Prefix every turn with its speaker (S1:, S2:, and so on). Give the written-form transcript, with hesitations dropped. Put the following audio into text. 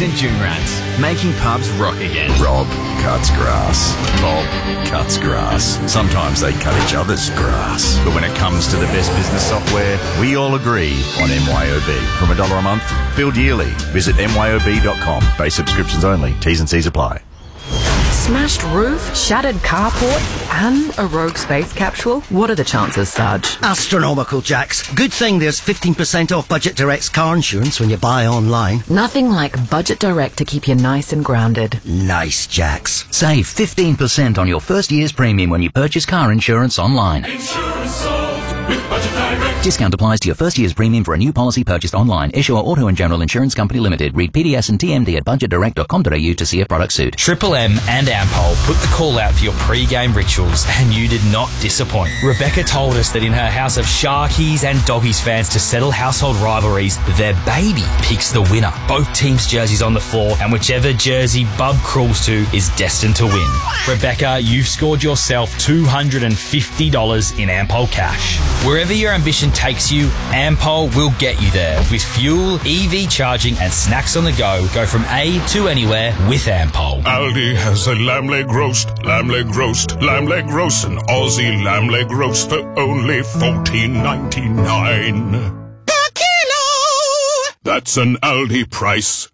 S1: St Junrats, making pubs rock again.
S2: Rob cuts grass. Bob cuts grass. Sometimes they cut each other's grass. But when it comes to the best business software, we all agree on MYOB. From $1 a month, billed yearly. Visit myob.com. Base subscriptions only. T's and C's apply.
S3: Smashed roof, shattered carport, and a rogue space capsule? What are the chances, Sarge?
S4: Astronomical, Jax. Good thing there's 15% off Budget Direct's car insurance when you buy online.
S3: Nothing like Budget Direct to keep you nice and grounded.
S4: Nice, Jax.
S5: Save 15% on your first year's premium when you purchase car insurance online.
S6: Insurance solved with Budget Direct.
S5: Discount applies to your first year's premium for a new policy purchased online. Issuer Auto and General Insurance Company Limited. Read PDS and TMD at budgetdirect.com.au to see if product suit.
S7: Triple M and Ampol put the call out for your pre-game rituals, and you did not disappoint. Rebecca told us that in her house of Sharkies and Doggies fans to settle household rivalries, their baby picks the winner. Both teams' jerseys on the floor, and whichever jersey Bub crawls to is destined to win. Rebecca, you've scored yourself $250 in Ampol cash. Wherever your ambition takes you, Ampol will get you there. With fuel, EV charging and snacks on the go, go from A to anywhere with Ampol.
S6: Aldi has a lamb leg roast, lamb leg roast, lamb leg roast, an Aussie lamb leg roast for only $14.99 per kilo. That's an Aldi price.